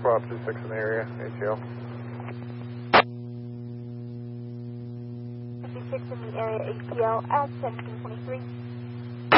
526 in the area, ATL. 56 in the area, ATL at 1723.